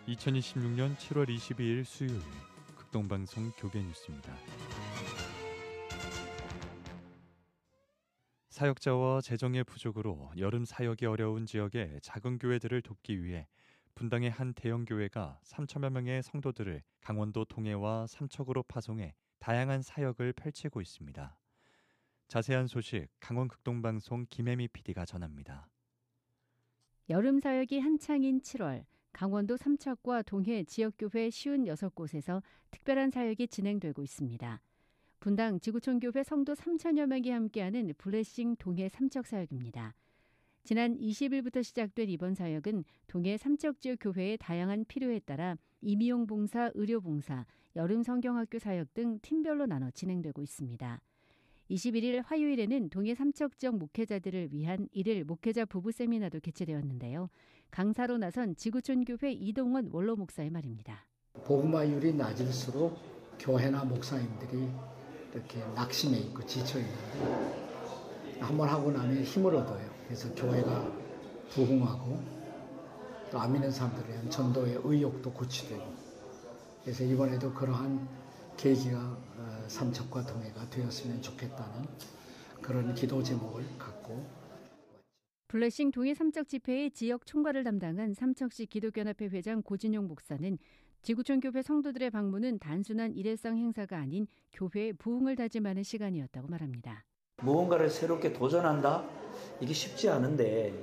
2026년 7월 22일 수요일 극동방송 교계 뉴스입니다. 사역자와 재정의 부족으로 여름 사역이 어려운 지역의 작은 교회들을 돕기 위해 분당의 한 대형 교회가 3천여 명의 성도들을 강원도 동해와 삼척으로 파송해 다양한 사역을 펼치고 있습니다. 자세한 소식 강원 극동방송 김혜미 PD가 전합니다. 여름 사역이 한창인 7월, 강원도 삼척과 동해 지역교회 56곳에서 특별한 사역이 진행되고 있습니다. 분당 지구촌교회 성도 3천여 명이 함께하는 블레싱 동해 삼척 사역입니다. 지난 20일부터 시작된 이번 사역은 동해 삼척 지역 교회의 다양한 필요에 따라 임의용 봉사, 의료 봉사, 여름 성경학교 사역 등 팀별로 나눠 진행되고 있습니다. 21일 화요일에는 동해 삼척 지역 목회자들을 위한 일일 목회자 부부 세미나도 개최되었는데요. 강사로 나선 지구촌 교회 이동원 원로 목사의 말입니다. 복음화율이 낮을수록 교회나 목사님들이 이렇게 낙심해 있고 지쳐 있는데 한번 하고 나면 힘을 얻어요. 그래서 교회가 부흥하고 또 안 믿는 사람들에 대한 전도의 의욕도 고취되고, 그래서 이번에도 그러한 계기가 삼척과 동해가 되었으면 좋겠다는 그런 기도 제목을 갖고 블레싱 동해 삼척 집회의 지역 총괄을 담당한 삼척시 기독연합회 회장 고진용 목사는 지구촌 교회 성도들의 방문은 단순한 일회성 행사가 아닌 교회의 부흥을 다짐하는 시간이었다고 말합니다. 무언가를 새롭게 도전한다? 이게 쉽지 않은데